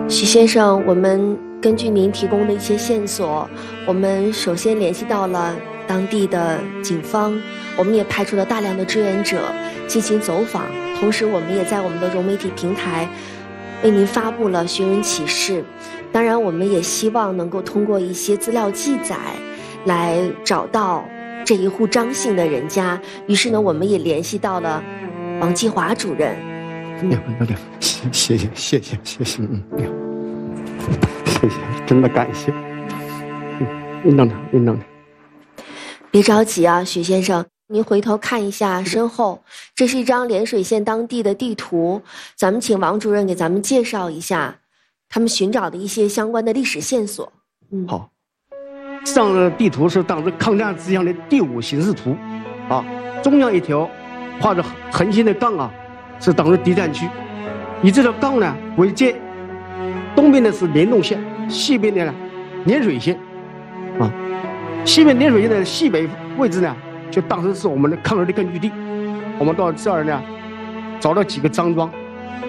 许先生，我们根据您提供的一些线索，我们首先联系到了当地的警方，我们也派出了大量的志愿者进行走访，同时我们也在我们的融媒体平台为您发布了寻人启事。当然，我们也希望能够通过一些资料记载来找到这一户张姓的人家。于是呢，我们也联系到了王继华主任。 谢谢，谢谢，真的感谢。您等着。 别着急啊，许先生，您回头看一下身后，这是一张涟水县当地的地图，咱们请王主任给咱们介绍一下他们寻找的一些相关的历史线索。 好，上的地图是当时抗战之乡的第5形势图，啊，中央一条画着横线的杠啊，是当时敌占区，以这条杠呢为界，东边的是联动线，西边的呢涟水县，啊，西边涟水县的西北位置呢，就当时是我们的抗日的根据地。我们到这儿呢，找了几个张庄。